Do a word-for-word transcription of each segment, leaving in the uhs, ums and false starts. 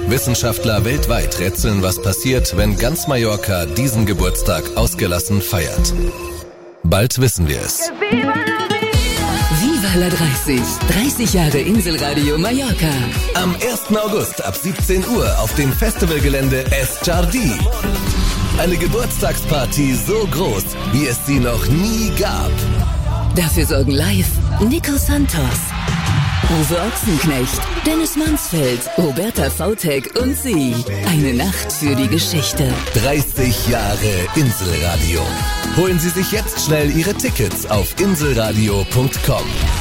Wissenschaftler weltweit rätseln, was passiert, wenn ganz Mallorca diesen Geburtstag ausgelassen feiert. Bald wissen wir es. Viva la dreißig. dreißig Jahre Inselradio Mallorca. Am ersten August ab siebzehn Uhr auf dem Festivalgelände Es Jardí. Eine Geburtstagsparty so groß, wie es sie noch nie gab. Dafür sorgen live Nico Santos, Uwe Ochsenknecht, Dennis Mansfeld, Roberta Vautek und sie. Eine Nacht für die Geschichte. dreißig Jahre Inselradio. Holen Sie sich jetzt schnell Ihre Tickets auf inselradio punkt com.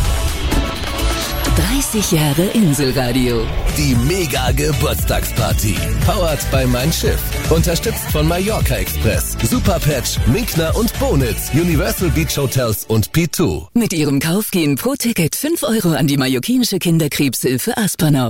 dreißig Jahre Inselradio. Die Mega-Geburtstagsparty. Powered by Mein Schiff. Unterstützt von Mallorca Express, Superpatch, Minkner und Bonitz, Universal Beach Hotels und P zwei. Mit ihrem Kauf gehen pro Ticket fünf Euro an die mallorquinische Kinderkrebshilfe Aspernop.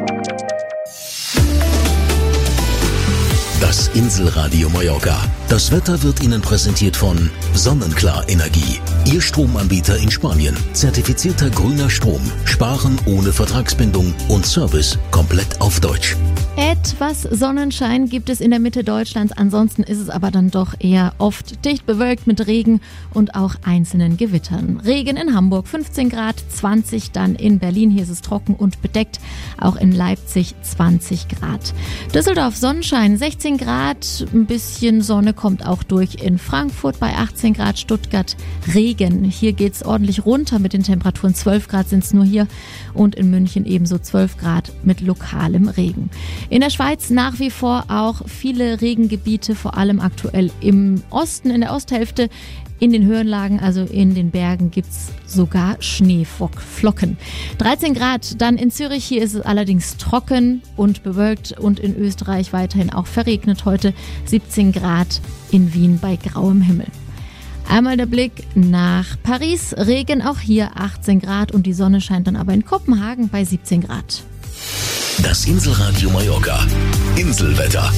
Das Inselradio Mallorca. Das Wetter wird Ihnen präsentiert von Sonnenklar Energie. Ihr Stromanbieter in Spanien. Zertifizierter grüner Strom. Sparen ohne Vertragsbindung und Service komplett auf Deutsch. Etwas Sonnenschein gibt es in der Mitte Deutschlands, ansonsten ist es aber dann doch eher oft dicht bewölkt mit Regen und auch einzelnen Gewittern. Regen in Hamburg fünfzehn Grad, zwanzig dann in Berlin, hier ist es trocken und bedeckt, auch in Leipzig zwanzig Grad. Düsseldorf Sonnenschein sechzehn Grad, ein bisschen Sonne kommt auch durch in Frankfurt bei achtzehn Grad, Stuttgart Regen. Hier geht's ordentlich runter mit den Temperaturen, zwölf Grad sind es nur hier und in München ebenso zwölf Grad mit lokalem Regen. In der Schweiz nach wie vor auch viele Regengebiete, vor allem aktuell im Osten, in der Osthälfte. In den Höhenlagen, also in den Bergen, gibt's sogar Schneeflocken. dreizehn Grad dann in Zürich, hier ist es allerdings trocken und bewölkt und in Österreich weiterhin auch verregnet heute. siebzehn Grad in Wien bei grauem Himmel. Einmal der Blick nach Paris, Regen auch hier achtzehn Grad und die Sonne scheint dann aber in Kopenhagen bei siebzehn Grad. Das Inselradio Mallorca. Inselwetter.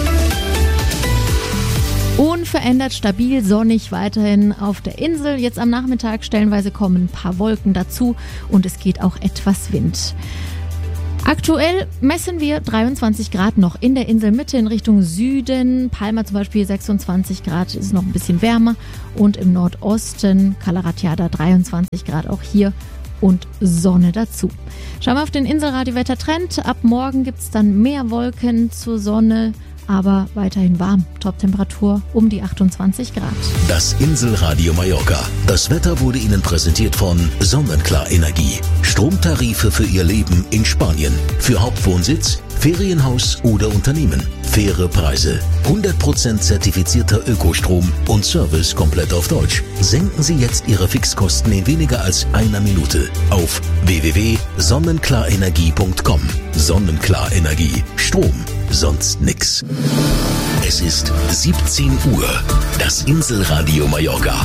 Unverändert stabil, sonnig weiterhin auf der Insel. Jetzt am Nachmittag stellenweise kommen ein paar Wolken dazu und es geht auch etwas Wind. Aktuell messen wir dreiundzwanzig Grad noch in der Inselmitte in Richtung Süden. Palma zum Beispiel sechsundzwanzig Grad, ist noch ein bisschen wärmer. Und im Nordosten, Cala Ratjada dreiundzwanzig Grad auch hier. Und Sonne dazu. Schauen wir auf den Inselradio-Wettertrend. Ab morgen gibt es dann mehr Wolken zur Sonne, aber weiterhin warm. Toptemperatur um die achtundzwanzig Grad. Das Inselradio Mallorca. Das Wetter wurde Ihnen präsentiert von Sonnenklar Energie. Stromtarife für Ihr Leben in Spanien. Für Hauptwohnsitz, Ferienhaus oder Unternehmen. Faire Preise. hundert Prozent zertifizierter Ökostrom und Service komplett auf Deutsch. Senken Sie jetzt Ihre Fixkosten in weniger als einer Minute auf w w w punkt sonnenklarenergie punkt com. Sonnenklar Energie. Strom. Sonst nix. Es ist siebzehn Uhr. Das Inselradio Mallorca.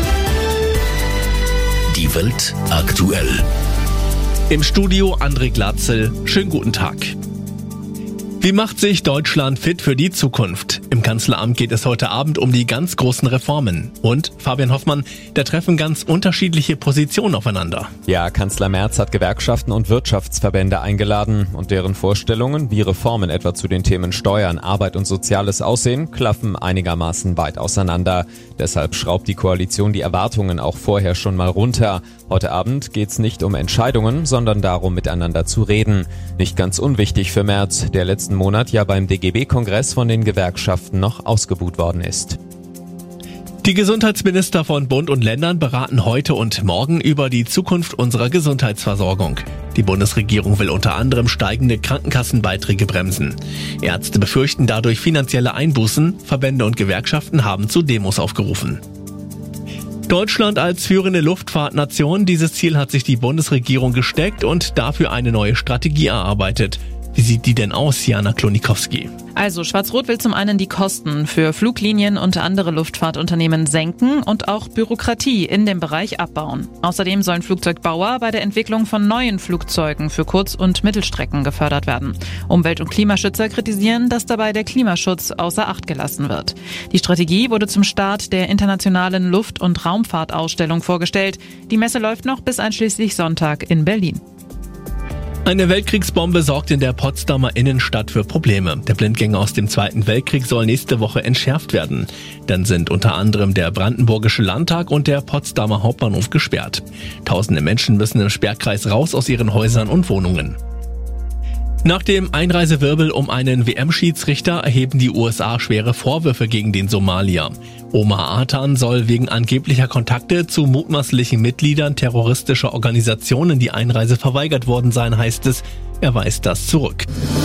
Die Welt aktuell. Im Studio André Glatzel. Schönen guten Tag. Wie macht sich Deutschland fit für die Zukunft? Im Kanzleramt geht es heute Abend um die ganz großen Reformen. Und, Fabian Hoffmann, da treffen ganz unterschiedliche Positionen aufeinander. Ja, Kanzler Merz hat Gewerkschaften und Wirtschaftsverbände eingeladen und deren Vorstellungen, wie Reformen etwa zu den Themen Steuern, Arbeit und Soziales aussehen, klaffen einigermaßen weit auseinander. Deshalb schraubt die Koalition die Erwartungen auch vorher schon mal runter. Heute Abend geht's nicht um Entscheidungen, sondern darum, miteinander zu reden. Nicht ganz unwichtig für Merz, der letzten Monat ja beim D G B-Kongress von den Gewerkschaften noch ausgebuht worden ist. Die Gesundheitsminister von Bund und Ländern beraten heute und morgen über die Zukunft unserer Gesundheitsversorgung. Die Bundesregierung will unter anderem steigende Krankenkassenbeiträge bremsen. Ärzte befürchten dadurch finanzielle Einbußen. Verbände und Gewerkschaften haben zu Demos aufgerufen. Deutschland als führende Luftfahrtnation, dieses Ziel hat sich die Bundesregierung gesteckt und dafür eine neue Strategie erarbeitet. Wie sieht die denn aus, Jana Klonikowski? Also Schwarz-Rot will zum einen die Kosten für Fluglinien und andere Luftfahrtunternehmen senken und auch Bürokratie in dem Bereich abbauen. Außerdem sollen Flugzeugbauer bei der Entwicklung von neuen Flugzeugen für Kurz- und Mittelstrecken gefördert werden. Umwelt- und Klimaschützer kritisieren, dass dabei der Klimaschutz außer Acht gelassen wird. Die Strategie wurde zum Start der internationalen Luft- und Raumfahrtausstellung vorgestellt. Die Messe läuft noch bis einschließlich Sonntag in Berlin. Eine Weltkriegsbombe sorgt in der Potsdamer Innenstadt für Probleme. Der Blindgänger aus dem Zweiten Weltkrieg soll nächste Woche entschärft werden. Dann sind unter anderem der Brandenburgische Landtag und der Potsdamer Hauptbahnhof gesperrt. Tausende Menschen müssen im Sperrkreis raus aus ihren Häusern und Wohnungen. Nach dem Einreisewirbel um einen W M-Schiedsrichter erheben die U S A schwere Vorwürfe gegen den Somalier. Omar Atan soll wegen angeblicher Kontakte zu mutmaßlichen Mitgliedern terroristischer Organisationen die Einreise verweigert worden sein, heißt es. Er weist das zurück.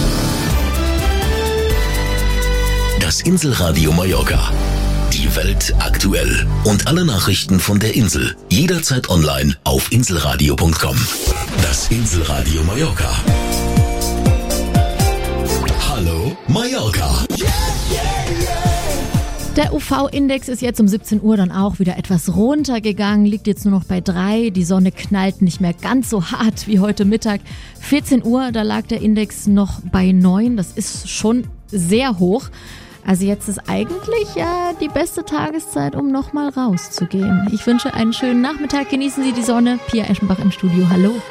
Das Inselradio Mallorca. Die Welt aktuell. Und alle Nachrichten von der Insel. Jederzeit online auf inselradio punkt com. Das Inselradio Mallorca. Hallo Mallorca. Der U V-Index ist jetzt um siebzehn Uhr dann auch wieder etwas runtergegangen, liegt jetzt nur noch bei drei. Die Sonne knallt nicht mehr ganz so hart wie heute Mittag. vierzehn Uhr, da lag der Index noch bei neun. Das ist schon sehr hoch. Also jetzt ist eigentlich ja die beste Tageszeit, um nochmal rauszugehen. Ich wünsche einen schönen Nachmittag. Genießen Sie die Sonne. Pia Eschenbach im Studio. Hallo.